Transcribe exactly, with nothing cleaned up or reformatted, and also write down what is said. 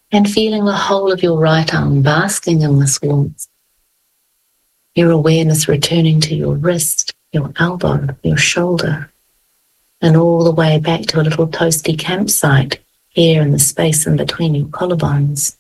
and feeling the whole of your right arm basking in this warmth. Your awareness returning to your wrist, your elbow, your shoulder, and all the way back to a little toasty campsite here in the space in between your collarbones.